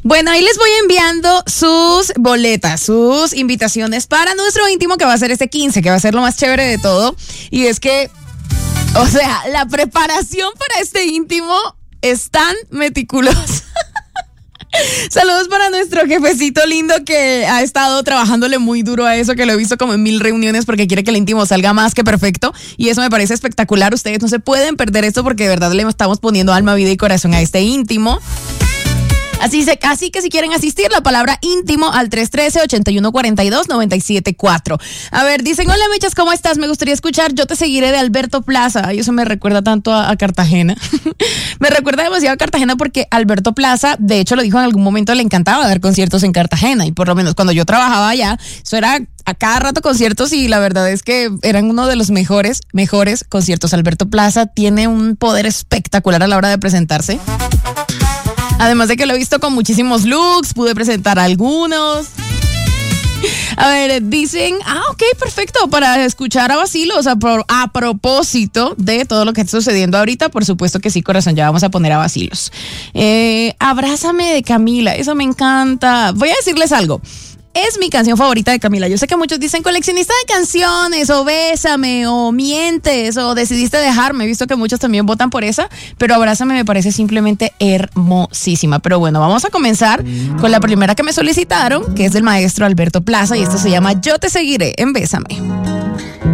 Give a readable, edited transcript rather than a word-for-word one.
Bueno, ahí les voy enviando sus boletas, sus invitaciones para nuestro íntimo que va a ser este 15, que va a ser lo más chévere de todo. Y es que, o sea, la preparación para este íntimo es tan meticulosa. Saludos para nuestro jefecito lindo que ha estado trabajándole muy duro a eso, que lo he visto como en 1000 reuniones porque quiere que el íntimo salga más que perfecto y eso me parece espectacular. Ustedes no se pueden perder esto porque de verdad le estamos poniendo alma, vida y corazón a este íntimo. Así que si quieren asistir, la palabra íntimo al 313-8142-974. A ver, dicen, hola Mechas, ¿cómo estás? Me gustaría escuchar Yo te seguiré de Alberto Plaza. Ay, eso me recuerda tanto a Cartagena. Me recuerda demasiado a Cartagena porque Alberto Plaza, de hecho lo dijo en algún momento, le encantaba dar conciertos en Cartagena y por lo menos cuando yo trabajaba allá, eso era a cada rato conciertos y la verdad es que eran uno de los mejores conciertos. Alberto Plaza tiene un poder espectacular a la hora de presentarse. Además de que lo he visto con muchísimos looks, pude presentar algunos. A ver, dicen, ok, perfecto, para escuchar a Vacilos, a propósito de todo lo que está sucediendo ahorita, por supuesto que sí, corazón, ya vamos a poner a Vacilos. Abrázame de Camila, eso me encanta. Voy a decirles algo. Es mi canción favorita de Camila. Yo sé que muchos dicen coleccionista de canciones, o Bésame, o Mientes, o Decidiste Dejarme. He visto que muchos también votan por esa, pero Abrázame me parece simplemente hermosísima. Pero bueno, vamos a comenzar con la primera que me solicitaron, que es del maestro Alberto Plaza, y esto se llama Yo te seguiré en Bésame.